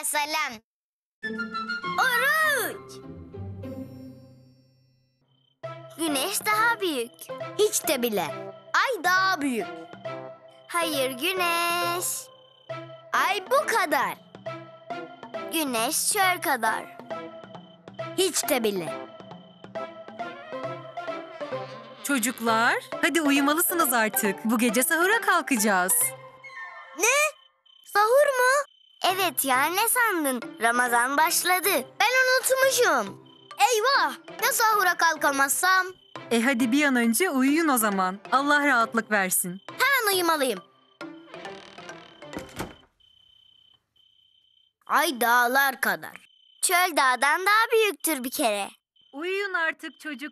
vesselam. Oruç! Güneş daha büyük. Hiç de bile. Ay daha büyük. Hayır güneş. Ay bu kadar. Güneş çöl kadar. Hiç de bile. Çocuklar, hadi uyumalısınız artık. Bu gece sahura kalkacağız. Sahur mu? Evet ya, ne sandın? Ramazan başladı. Ben unutmuşum. Eyvah! Ya sahura kalkamazsam? Hadi bir an önce uyuyun o zaman. Allah rahatlık versin. Hemen uyumalıyım. Ay dağlar kadar. Çöl dağdan daha büyüktür bir kere. Uyuyun artık çocuklar.